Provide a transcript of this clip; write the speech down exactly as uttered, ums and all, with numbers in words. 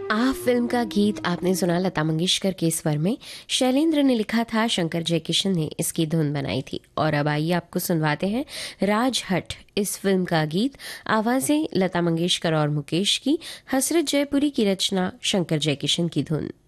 आह film का गीत आपने सुना लता मंगेशकर के स्वर में। शैलेंद्र ने लिखा था, शंकर जयकिशन ने इसकी धुन बनाई थी। और अब आइए आपको सुनवाते हैं राजहट इस फिल्म का गीत। आवाजें लता मंगेशकर और मुकेश की, हसरत जयपुरी की रचना, शंकर जयकिशन की धुन।